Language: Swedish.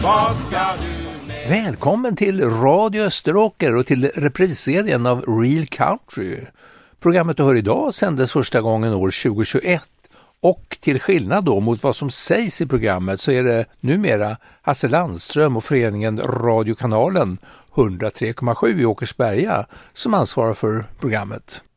Vad ska du med? Välkommen till Radio Österåker och till reprisserien av Real Country. Programmet du hör idag sändes första gången år 2021 och till skillnad då mot vad som sägs i programmet så är det numera Hasse Landström och föreningen Radiokanalen 103,7 i Åkersberga som ansvarar för programmet.